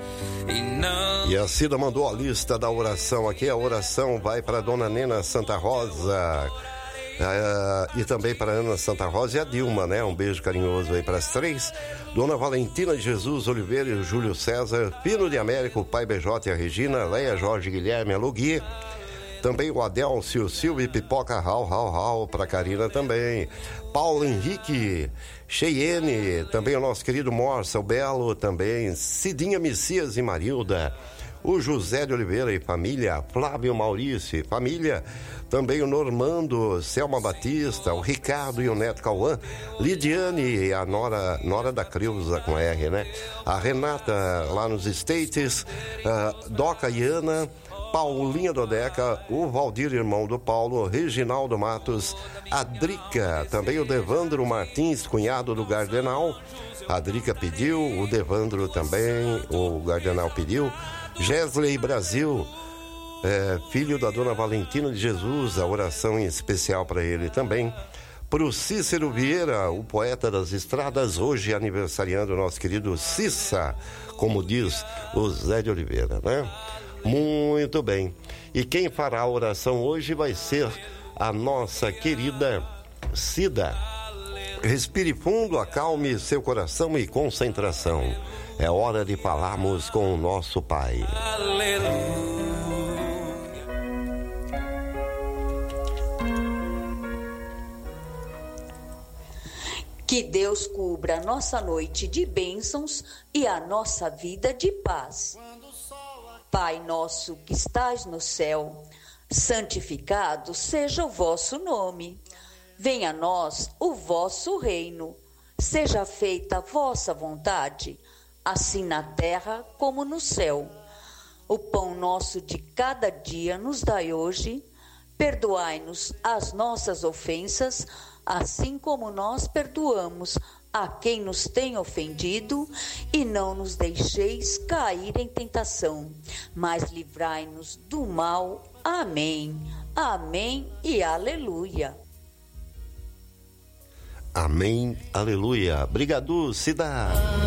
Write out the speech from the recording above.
E a Cida mandou a lista da oração aqui. A oração vai para a Dona Nena Santa Rosa, e também para a Ana Santa Rosa e a Dilma, né? Um beijo carinhoso aí para as três. Dona Valentina de Jesus Oliveira e o Júlio César, Pino de América, o pai BJ e a Regina, Leia, Jorge, Guilherme, a Lugui. Também o Adelcio, Silvio e Pipoca, Rau, para Karina também. Paulo Henrique, Cheyenne, também o nosso querido Morsa, o Belo também. Cidinha Messias e Marilda. O José de Oliveira e família, Flávio Maurício e família, também o Normando, Selma Batista, o Ricardo e o Neto Cauã, Lidiane e a Nora da Creuza com R, né? A Renata lá nos States, Doca e Ana, Paulinha Dodeca, o Valdir, irmão do Paulo, Reginaldo Matos, a Drica, também o Devandro Martins, cunhado do Gardenal, a Drica pediu, o Devandro também, o Gardenal pediu, Gesley Brasil, filho da Dona Valentina de Jesus, a oração em especial para ele também. Para o Cícero Vieira, o poeta das estradas, hoje aniversariando o nosso querido Cissa, como diz o Zé de Oliveira, né? Muito bem. E quem fará a oração hoje vai ser a nossa querida Cida. Respire fundo, acalme seu coração e concentração. É hora de falarmos com o nosso Pai. Aleluia. Que Deus cubra a nossa noite de bênçãos e a nossa vida de paz. Pai nosso que estás no céu, santificado seja o vosso nome. Venha a nós o vosso reino. Seja feita a vossa vontade, assim na terra como no céu. O pão nosso de cada dia nos dai hoje. Perdoai-nos as nossas ofensas, assim como nós perdoamos a quem nos tem ofendido, e não nos deixeis cair em tentação, mas livrai-nos do mal. Amém. Amém e aleluia. Amém, aleluia. Obrigado, Cida.